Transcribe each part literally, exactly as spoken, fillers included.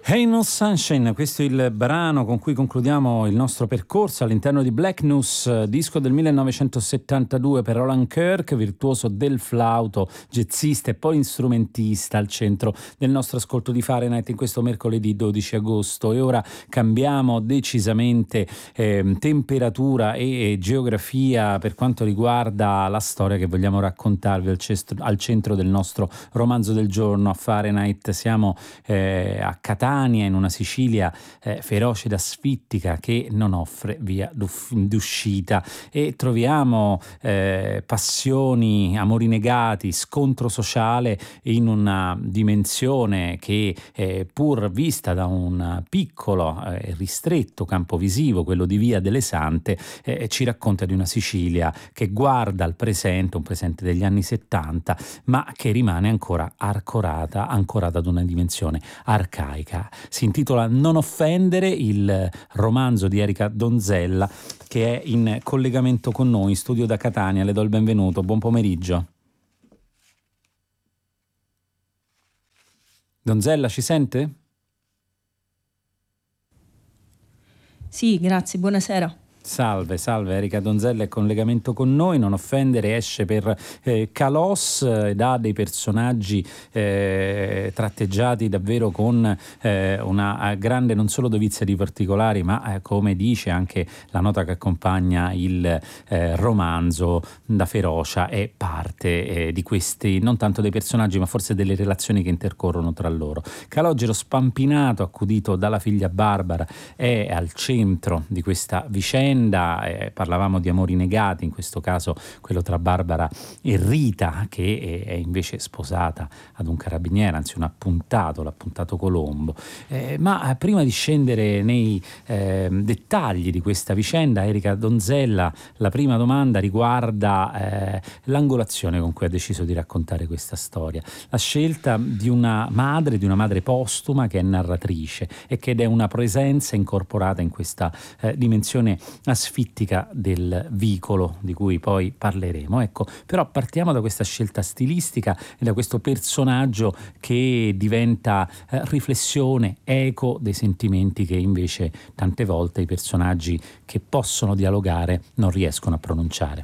Ain't No Sunshine, questo è il brano con cui concludiamo il nostro percorso all'interno di Black News, disco del millenovecentosettantadue per Roland Kirk, virtuoso del flauto, jazzista e polistrumentista al centro del nostro ascolto di Fahrenheit in questo mercoledì dodici agosto. E ora cambiamo decisamente eh, temperatura e, e geografia per quanto riguarda la storia che vogliamo raccontarvi al, cestro, al centro del nostro romanzo del giorno a Fahrenheit. Siamo eh, a Catania, in una Sicilia eh, feroce ed asfittica che non offre via d'uscita, e troviamo eh, passioni, amori negati, scontro sociale in una dimensione che eh, pur vista da un piccolo e eh, ristretto campo visivo, quello di Via delle Sante, eh, ci racconta di una Sicilia che guarda al presente, un presente degli anni settanta, ma che rimane ancora ancorata, ancorata ad una dimensione arcaica. Si intitola Non offendere, il romanzo di Erika Donzella, che è in collegamento con noi in studio da Catania. Le do il benvenuto, buon pomeriggio. Donzella, ci sente? Sì, grazie, buonasera. Salve, salve, Erika Donzella è in collegamento con noi. Non offendere esce per eh, Calos ed ha dei personaggi eh, tratteggiati davvero con eh, una grande non solo dovizia di particolari, ma eh, come dice anche la nota che accompagna il eh, romanzo, la ferocia è parte eh, di questi, non tanto dei personaggi ma forse delle relazioni che intercorrono tra loro. Calogero, spampinato, accudito dalla figlia Barbara, è al centro di questa vicenda. Eh, parlavamo di amori negati, in questo caso quello tra Barbara e Rita, che è, è invece sposata ad un carabiniere, anzi un appuntato, l'appuntato Colombo. Eh, ma prima di scendere nei eh, dettagli di questa vicenda, Erika Donzella, la prima domanda riguarda eh, l'angolazione con cui ha deciso di raccontare questa storia, la scelta di una madre, di una madre postuma che è narratrice e che ed è una presenza incorporata in questa eh, dimensione asfittica del vicolo, di cui poi parleremo. Ecco, però partiamo da questa scelta stilistica e da questo personaggio che diventa eh, riflessione, eco dei sentimenti che invece tante volte i personaggi che possono dialogare non riescono a pronunciare.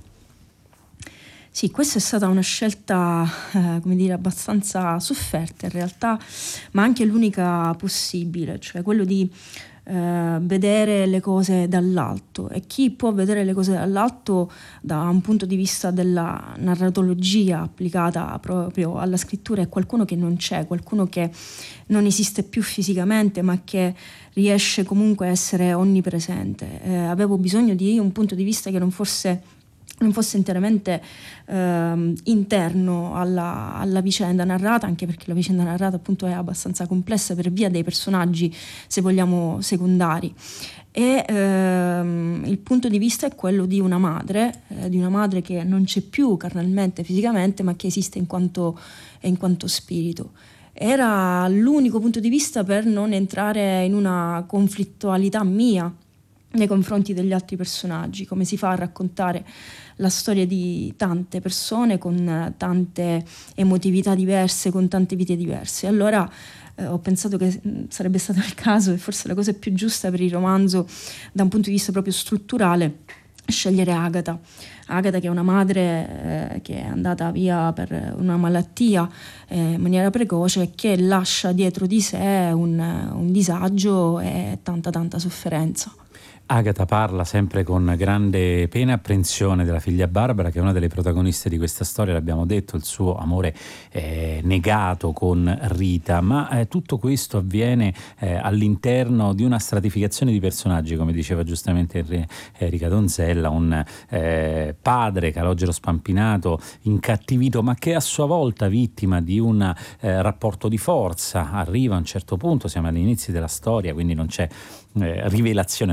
Sì, questa è stata una scelta, eh, come dire, abbastanza sofferta in realtà, ma anche l'unica possibile, cioè quello di Uh, vedere le cose dall'alto. E chi può vedere le cose dall'alto da un punto di vista della narratologia applicata proprio alla scrittura è qualcuno che non c'è, qualcuno che non esiste più fisicamente ma che riesce comunque a essere onnipresente. Eh, avevo bisogno di un punto di vista che non fosse non fosse interamente eh, interno alla, alla vicenda narrata, anche perché la vicenda narrata appunto è abbastanza complessa per via dei personaggi, se vogliamo, secondari. E ehm, il punto di vista è quello di una madre, eh, di una madre che non c'è più carnalmente, fisicamente, ma che esiste in quanto, in quanto spirito. Era l'unico punto di vista per non entrare in una conflittualità mia nei confronti degli altri personaggi. Come si fa a raccontare la storia di tante persone con tante emotività diverse, con tante vite diverse? Allora eh, ho pensato che sarebbe stato il caso, e forse la cosa più giusta per il romanzo da un punto di vista proprio strutturale, scegliere Agata. Agata, che è una madre eh, che è andata via per una malattia eh, in maniera precoce e che lascia dietro di sé un, un disagio e tanta tanta sofferenza. Agata parla sempre con grande pena e apprensione della figlia Barbara, che è una delle protagoniste di questa storia. L'abbiamo detto, il suo amore eh, negato con Rita, ma eh, tutto questo avviene eh, all'interno di una stratificazione di personaggi, come diceva giustamente Erika Donzella, un eh, padre, Calogero spampinato, incattivito, ma che a sua volta vittima di un eh, rapporto di forza. Arriva a un certo punto, siamo agli inizi della storia, quindi non c'è eh, rivelazione, non c'è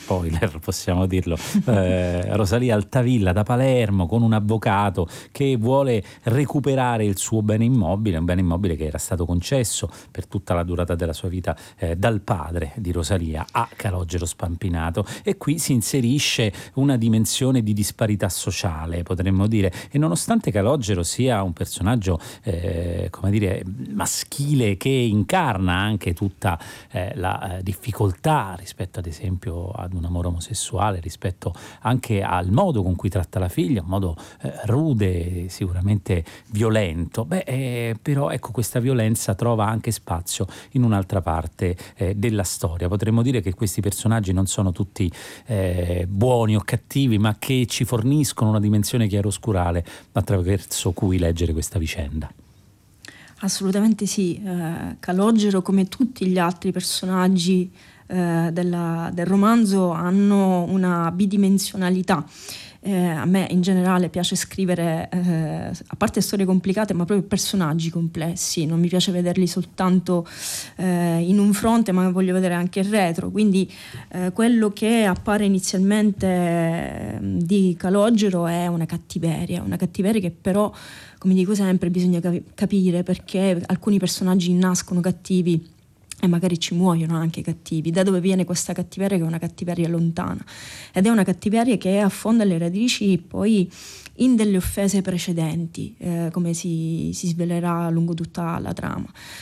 spoiler possiamo dirlo, eh, Rosalia Altavilla da Palermo con un avvocato che vuole recuperare il suo bene immobile, un bene immobile che era stato concesso per tutta la durata della sua vita eh, dal padre di Rosalia a Calogero Spampinato, e qui si inserisce una dimensione di disparità sociale, potremmo dire, e nonostante Calogero sia un personaggio eh, come dire maschile che incarna anche tutta eh, la eh, difficoltà rispetto ad esempio ad un amore omosessuale, rispetto anche al modo con cui tratta la figlia, un modo eh, rude, sicuramente violento, beh eh, però ecco, questa violenza trova anche spazio in un'altra parte eh, della storia. Potremmo dire che questi personaggi non sono tutti eh, buoni o cattivi, ma che ci forniscono una dimensione chiaroscurale attraverso cui leggere questa vicenda. Assolutamente sì, eh, Calogero, come tutti gli altri personaggi eh, della, del romanzo, hanno una bidimensionalità. Eh, a me in generale piace scrivere, eh, a parte storie complicate, ma proprio personaggi complessi. Non mi piace vederli soltanto eh, in un fronte, ma voglio vedere anche il retro. Quindi eh, quello che appare inizialmente eh, di Calogero è una cattiveria, una cattiveria che però, come dico sempre, bisogna capire perché alcuni personaggi nascono cattivi e magari ci muoiono anche cattivi. Da dove viene questa cattiveria, che è una cattiveria lontana, ed è una cattiveria che affonda le radici poi in delle offese precedenti, eh, come si, si svelerà lungo tutta la trama.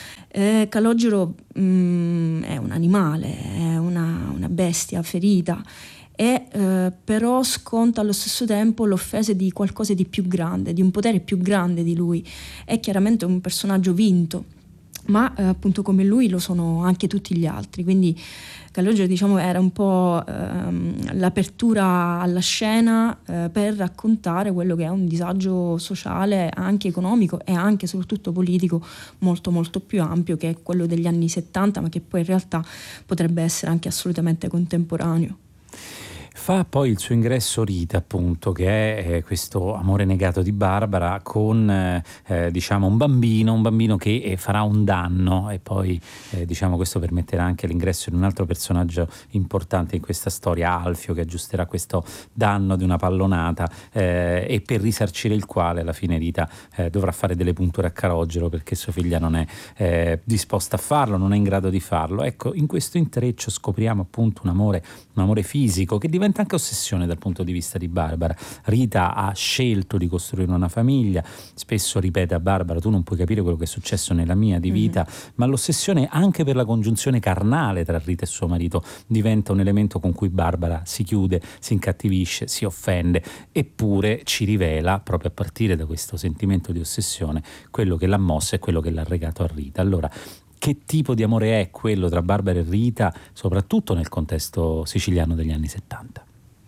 Eh, Calogero mh, è un animale, è una, una bestia ferita, e eh, però sconta allo stesso tempo l'offesa di qualcosa di più grande, di un potere più grande di lui. È chiaramente un personaggio vinto, ma eh, appunto come lui lo sono anche tutti gli altri. Quindi Calogero, diciamo, era un po' ehm, l'apertura alla scena eh, per raccontare quello che è un disagio sociale, anche economico e anche soprattutto politico, molto molto più ampio, che è quello degli anni settanta, ma che poi in realtà potrebbe essere anche assolutamente contemporaneo. Fa poi il suo ingresso Rita, appunto, che è eh, questo amore negato di Barbara con eh, diciamo un bambino, un bambino che eh, farà un danno, e poi eh, diciamo questo permetterà anche l'ingresso di un altro personaggio importante in questa storia, Alfio, che aggiusterà questo danno di una pallonata eh, e per risarcire il quale alla fine Rita eh, dovrà fare delle punture a Calogero perché sua figlia non è eh, disposta a farlo, non è in grado di farlo. Ecco, in questo intreccio scopriamo appunto un amore, un amore fisico che diventa anche ossessione dal punto di vista di Barbara. Rita ha scelto di costruire una famiglia, spesso ripete a Barbara: tu non puoi capire quello che è successo nella mia di vita, mm-hmm. ma l'ossessione anche per la congiunzione carnale tra Rita e suo marito diventa un elemento con cui Barbara si chiude, si incattivisce, si offende, eppure ci rivela proprio a partire da questo sentimento di ossessione quello che l'ha mossa e quello che l'ha regato a Rita. Allora, che tipo di amore è quello tra Barbara e Rita, soprattutto nel contesto siciliano degli anni settanta?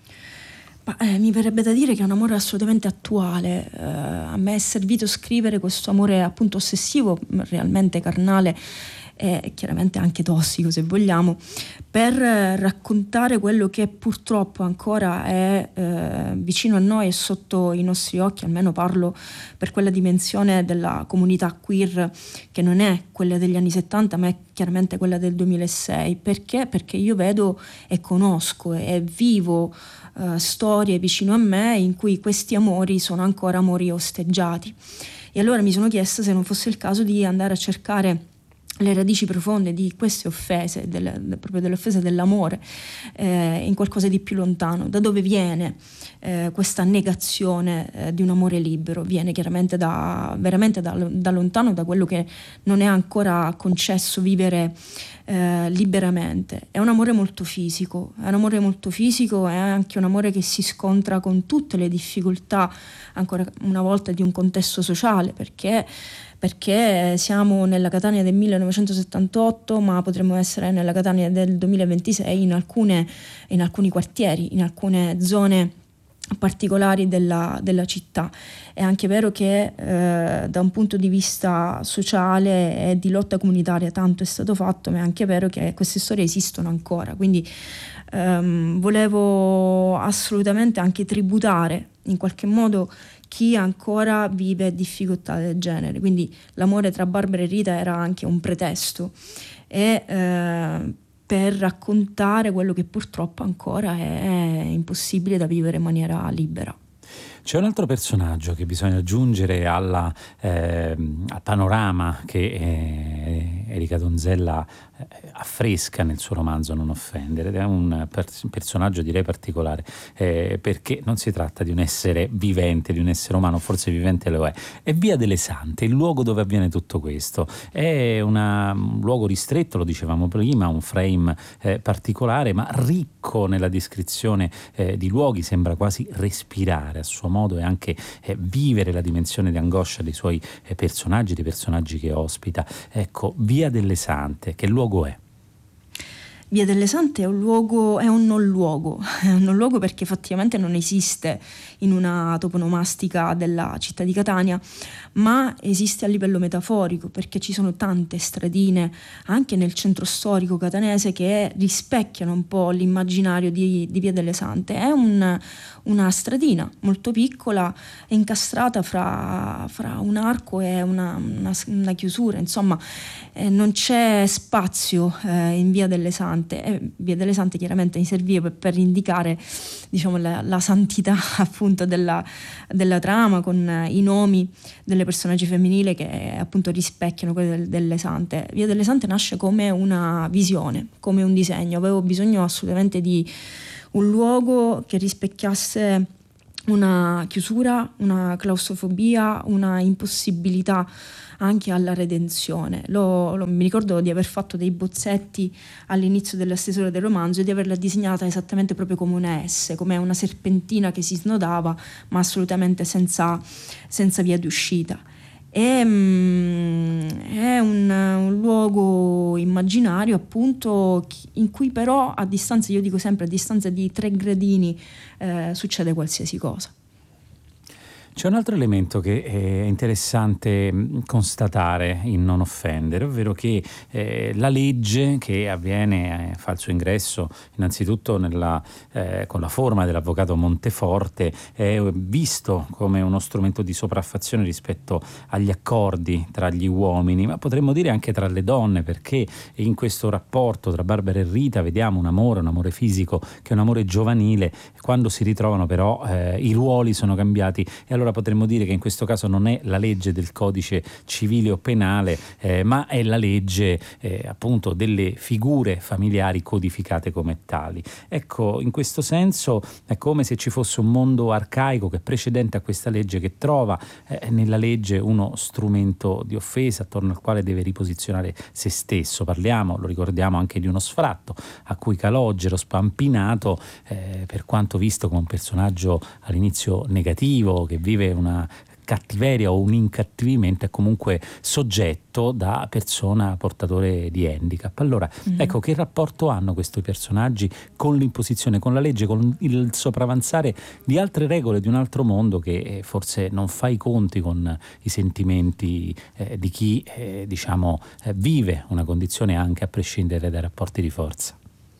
Ma, eh, mi verrebbe da dire che è un amore assolutamente attuale. Eh, a me è servito scrivere questo amore appunto ossessivo, realmente carnale e chiaramente anche tossico, se vogliamo, per raccontare quello che purtroppo ancora è eh, vicino a noi e sotto i nostri occhi. Almeno parlo per quella dimensione della comunità queer che non è quella degli anni settanta, ma è chiaramente quella del duemilasei. Perché? Perché io vedo e conosco e vivo uh, storie vicino a me in cui questi amori sono ancora amori osteggiati. E allora mi sono chiesta se non fosse il caso di andare a cercare le radici profonde di queste offese, del, proprio delle offese dell'amore, eh, in qualcosa di più lontano. Da dove viene eh, questa negazione eh, di un amore libero? Viene chiaramente da, veramente da, da lontano, da quello che non è ancora concesso vivere eh, liberamente. È un amore molto fisico, è un amore molto fisico, è anche un amore che si scontra con tutte le difficoltà, ancora una volta, di un contesto sociale, perché perché siamo nella Catania del millenovecentosettantotto, ma potremmo essere nella Catania del duemilaventisei in, alcune, in alcuni quartieri, in alcune zone particolari della, della città. È anche vero che eh, da un punto di vista sociale e di lotta comunitaria tanto è stato fatto, ma è anche vero che queste storie esistono ancora, quindi ehm, volevo assolutamente anche tributare in qualche modo chi ancora vive difficoltà del genere. Quindi l'amore tra Barbara e Rita era anche un pretesto, e eh, per raccontare quello che purtroppo ancora è impossibile da vivere in maniera libera. C'è un altro personaggio che bisogna aggiungere alla, eh, al panorama che eh, Erika Donzella eh, affresca nel suo romanzo Non offendere, ed è un pers- personaggio direi particolare, eh, perché non si tratta di un essere vivente, di un essere umano, forse vivente lo è, è Via delle Sante, il luogo dove avviene tutto questo. È una, un luogo ristretto, lo dicevamo prima, un frame eh, particolare, ma ricco nella descrizione eh, di luoghi, sembra quasi respirare a suo modo e anche eh, vivere la dimensione di angoscia dei suoi eh, personaggi, dei personaggi che ospita. Ecco, Via delle Sante, che luogo è? Via delle Sante è un luogo, è un non luogo, è un non luogo perché effettivamente non esiste in una toponomastica della città di Catania, ma esiste a livello metaforico, perché ci sono tante stradine anche nel centro storico catanese che rispecchiano un po' l'immaginario di, di Via delle Sante. È un, una stradina molto piccola, incastrata fra, fra un arco e una, una, una chiusura, insomma eh, non c'è spazio eh, in Via delle Sante. E Via delle Sante chiaramente mi serviva per, per indicare, diciamo, la, la santità appunto della, della trama, con i nomi delle personaggi femminili che appunto rispecchiano quelli del, delle sante. Via delle Sante nasce come una visione, come un disegno. Avevo bisogno assolutamente di un luogo che rispecchiasse una chiusura, una claustrofobia, una impossibilità anche alla redenzione. Lo, lo, mi ricordo di aver fatto dei bozzetti all'inizio della stesura del romanzo e di averla disegnata esattamente proprio come una S, come una serpentina che si snodava, ma assolutamente senza, senza via d'uscita. E, mm, è un, un luogo immaginario appunto in cui però a distanza, io dico sempre a distanza di tre gradini eh, succede qualsiasi cosa. C'è un altro elemento che è interessante constatare in Non offendere, ovvero che eh, la legge che avviene, eh, fa il suo ingresso innanzitutto nella, eh, con la forma dell'avvocato Monteforte, è visto come uno strumento di sopraffazione rispetto agli accordi tra gli uomini, ma potremmo dire anche tra le donne, perché in questo rapporto tra Barbara e Rita vediamo un amore, un amore fisico che è un amore giovanile. Quando si ritrovano però eh, i ruoli sono cambiati, e allora potremmo dire che in questo caso non è la legge del codice civile o penale, eh, ma è la legge eh, appunto delle figure familiari codificate come tali. Ecco, in questo senso è come se ci fosse un mondo arcaico che è precedente a questa legge, che trova eh, nella legge uno strumento di offesa attorno al quale deve riposizionare se stesso. Parliamo, lo ricordiamo, anche di uno sfratto a cui Calogero, spampinato, eh, per quanto visto come un personaggio all'inizio negativo che vive una cattiveria o un incattivimento, è comunque soggetto da persona portatore di handicap. Allora, mm-hmm. ecco, che rapporto hanno questi personaggi con l'imposizione, con la legge, con il sopravanzare di altre regole, di un altro mondo che forse non fa i conti con i sentimenti eh, di chi eh, diciamo eh, vive una condizione anche a prescindere dai rapporti di forza.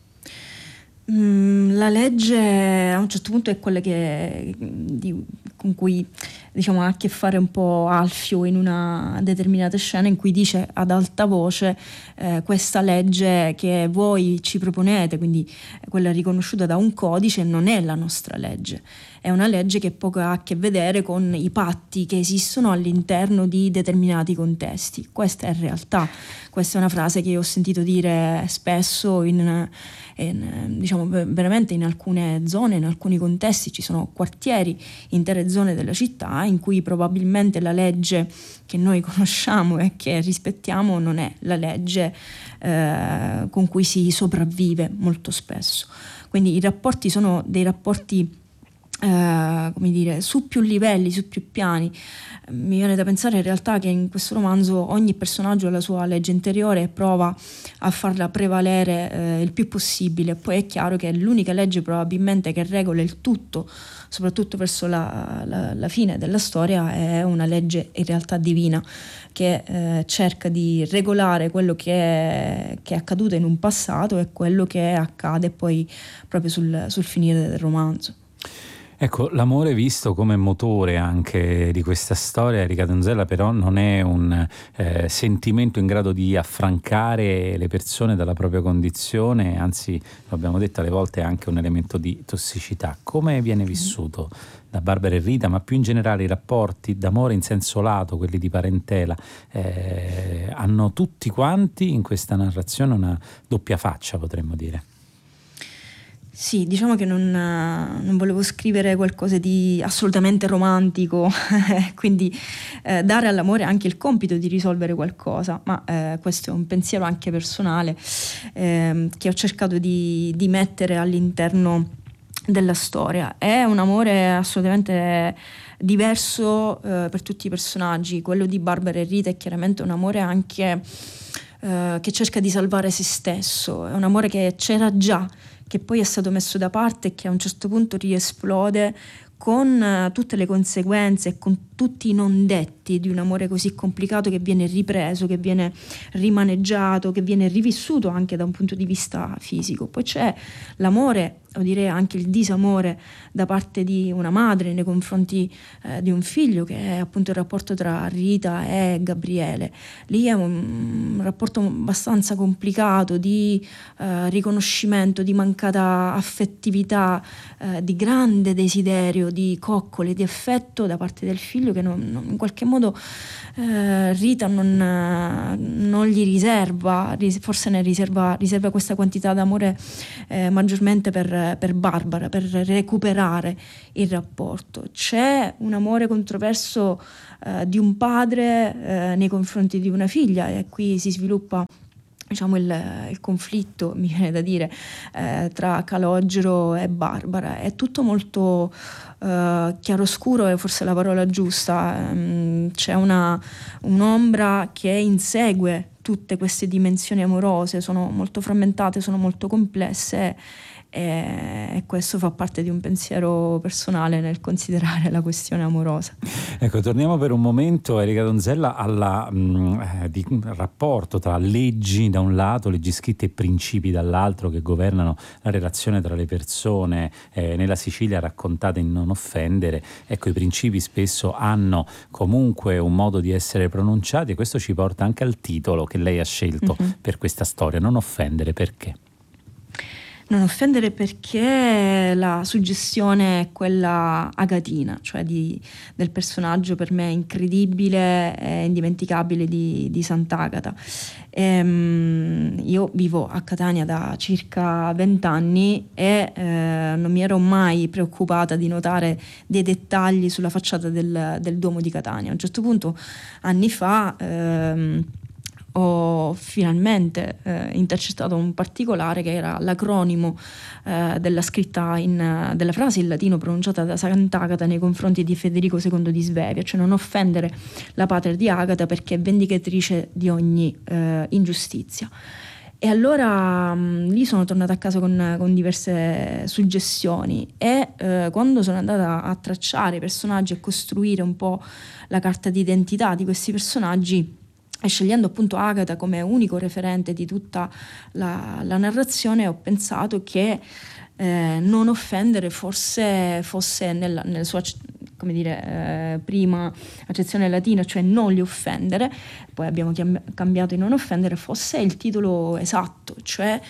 La legge a un certo punto è quella che, di, con cui diciamo, ha a che fare un po' Alfio in una determinata scena in cui dice ad alta voce eh, questa legge che voi ci proponete, quindi quella riconosciuta da un codice, non è la nostra legge, è una legge che poco ha a che vedere con i patti che esistono all'interno di determinati contesti. Questa è realtà, questa è una frase che ho sentito dire spesso in, in, diciamo, veramente in alcune zone, in alcuni contesti. Ci sono quartieri, intere zone della città in cui probabilmente la legge che noi conosciamo e che rispettiamo non è la legge eh, con cui si sopravvive molto spesso. Quindi i rapporti sono dei rapporti Uh, come dire, su più livelli, su più piani. Mi viene da pensare in realtà che in questo romanzo ogni personaggio ha la sua legge interiore e prova a farla prevalere uh, il più possibile. Poi è chiaro che l'unica legge probabilmente che regola il tutto, soprattutto verso la, la, la fine della storia, è una legge in realtà divina che uh, cerca di regolare quello che è, che è accaduto in un passato e quello che accade poi proprio sul, sul finire del romanzo. Ecco, l'amore visto come motore anche di questa storia, Erika Donzella, però non è un eh, sentimento in grado di affrancare le persone dalla propria condizione, anzi, lo abbiamo detto, alle volte è anche un elemento di tossicità. Come viene vissuto da Barbara e Rita, ma più in generale i rapporti d'amore in senso lato, quelli di parentela, eh, hanno tutti quanti in questa narrazione una doppia faccia, potremmo dire. Sì, diciamo che non, non volevo scrivere qualcosa di assolutamente romantico, quindi eh, dare all'amore anche il compito di risolvere qualcosa, ma eh, questo è un pensiero anche personale eh, che ho cercato di, di mettere all'interno della storia. È un amore assolutamente diverso eh, per tutti i personaggi. Quello di Barbara e Rita è chiaramente un amore anche eh, che cerca di salvare se stesso, è un amore che c'era già, che poi è stato messo da parte e che a un certo punto riesplode con uh, tutte le conseguenze e con tutti i non detti di un amore così complicato, che viene ripreso, che viene rimaneggiato, che viene rivissuto anche da un punto di vista fisico. Poi c'è l'amore, o direi anche il disamore, da parte di una madre nei confronti eh, di un figlio, che è appunto il rapporto tra Rita e Gabriele. Lì è un, un rapporto abbastanza complicato di eh, riconoscimento, di mancata affettività, eh, di grande desiderio, di coccole, di affetto da parte del figlio, che non, non, in qualche modo eh, Rita non, eh, non gli riserva, forse ne riserva, riserva questa quantità d'amore eh, maggiormente per, per Barbara, per recuperare il rapporto. C'è un amore controverso eh, di un padre eh, nei confronti di una figlia, e qui si sviluppa, diciamo, il, il conflitto, mi viene da dire, eh, tra Calogero e Barbara. È tutto molto eh, chiaroscuro, è forse la parola giusta. Um, c'è una, un'ombra che insegue tutte queste dimensioni amorose, sono molto frammentate, sono molto complesse, e questo fa parte di un pensiero personale nel considerare la questione amorosa. Ecco, torniamo per un momento, Erika Donzella, al eh, rapporto tra leggi da un lato, leggi scritte e principi dall'altro, che governano la relazione tra le persone. Eh, nella Sicilia raccontata in Non offendere, ecco, i principi spesso hanno comunque un modo di essere pronunciati, e questo ci porta anche al titolo che lei ha scelto mm-hmm. per questa storia, Non offendere. Perché? Non offendere perché la suggestione è quella agatina, cioè di, del personaggio per me incredibile e indimenticabile di, di Sant'Agata. Ehm, io vivo a Catania da circa vent'anni e eh, non mi ero mai preoccupata di notare dei dettagli sulla facciata del, del Duomo di Catania. A un certo punto, anni fa, ehm, ho finalmente eh, intercettato un particolare che era l'acronimo eh, della scritta in, della frase in latino pronunciata da Sant'Agata nei confronti di Federico secondo di Svevia, cioè non offendere la patria di Agata perché è vendicatrice di ogni eh, ingiustizia. E allora mh, lì sono tornata a casa con, con diverse suggestioni, e eh, quando sono andata a tracciare i personaggi e costruire un po' la carta d'identità di questi personaggi, e scegliendo appunto Agata come unico referente di tutta la, la narrazione, ho pensato che eh, non offendere forse fosse nella, nella sua, come dire, eh, prima accezione latina, cioè non li offendere, poi abbiamo chiam- cambiato in non offendere, fosse il titolo esatto, cioè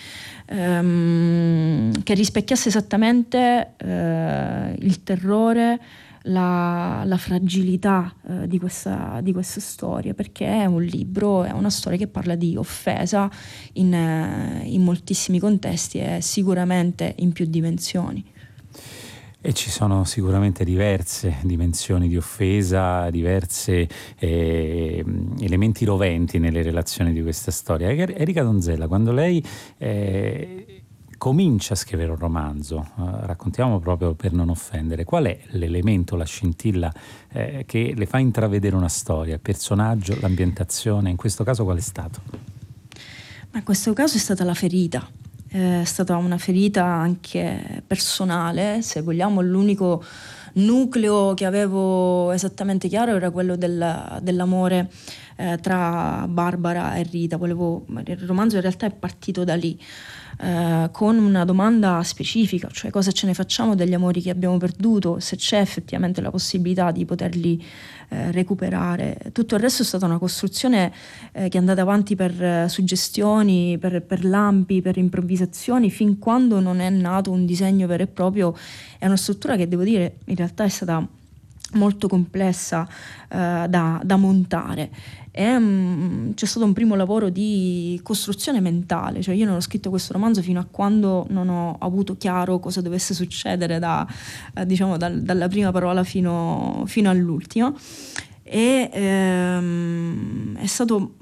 ehm, che rispecchiasse esattamente eh, il terrore, La, la fragilità eh, di, questa, di questa storia, perché è un libro, è una storia che parla di offesa in, eh, in moltissimi contesti e sicuramente in più dimensioni. E ci sono sicuramente diverse dimensioni di offesa, diverse eh, elementi roventi nelle relazioni di questa storia. Erika Donzella, quando lei eh, comincia a scrivere un romanzo, eh, raccontiamo proprio per non offendere, qual è l'elemento, la scintilla eh, che le fa intravedere una storia, il personaggio, l'ambientazione? In questo caso qual è stato? Ma in questo caso è stata la ferita, è stata una ferita anche personale, se vogliamo. L'unico nucleo che avevo esattamente chiaro era quello del, dell'amore eh, tra Barbara e Rita. Volevo, il romanzo in realtà è partito da lì. eh, con una domanda specifica, cioè cosa ce ne facciamo degli amori che abbiamo perduto, se c'è effettivamente la possibilità di poterli eh, recuperare. Tutto il resto è stata una costruzione eh, che è andata avanti per eh, suggestioni, per, per lampi, per improvvisazioni, fin quando non è nato un disegno vero e proprio. È una struttura che, devo dire, in realtà è stata molto complessa eh, da, da montare. E, um, c'è stato un primo lavoro di costruzione mentale, cioè io non ho scritto questo romanzo fino a quando non ho avuto chiaro cosa dovesse succedere da, eh, diciamo dal, dalla prima parola fino, fino all'ultima, e ehm, è stato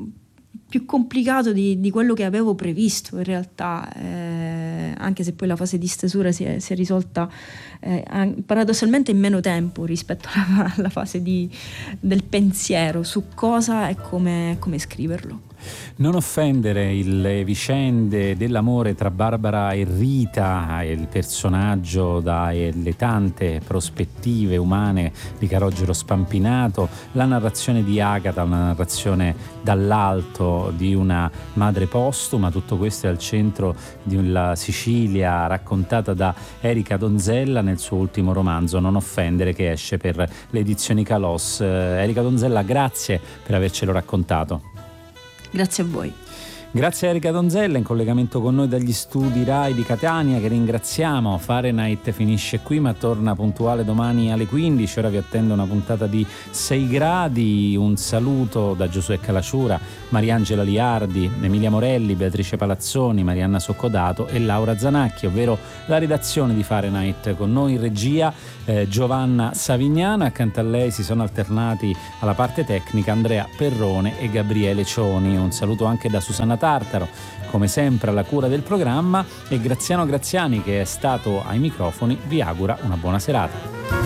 più complicato di, di quello che avevo previsto in realtà, eh, anche se poi la fase di stesura si è, si è risolta eh, paradossalmente in meno tempo rispetto alla, alla fase di, del pensiero su cosa e come, come scriverlo. Non offendere, le vicende dell'amore tra Barbara e Rita, il personaggio dalle tante prospettive umane di Calogero Spampinato, la narrazione di Agata, una narrazione dall'alto di una madre postuma, tutto questo è al centro di una Sicilia raccontata da Erika Donzella nel suo ultimo romanzo Non offendere, che esce per le edizioni Calos. Erika Donzella, grazie per avercelo raccontato. Grazie a voi. Grazie a Erika Donzella, in collegamento con noi dagli studi Rai di Catania, che ringraziamo. Fahrenheit finisce qui, ma torna puntuale domani alle quindici. Ora vi attende una puntata di sei gradi. Un saluto da Giosuè Calacciura, Mariangela Liardi, Emilia Morelli, Beatrice Palazzoni, Marianna Soccodato e Laura Zanacchi, ovvero la redazione di Fahrenheit. Con noi in regia eh, Giovanna Savignano, accanto a lei si sono alternati alla parte tecnica Andrea Perrone e Gabriele Cioni. Un saluto anche da Susanna Tartaro, come sempre alla cura del programma, e Graziano Graziani, che è stato ai microfoni, vi augura una buona serata.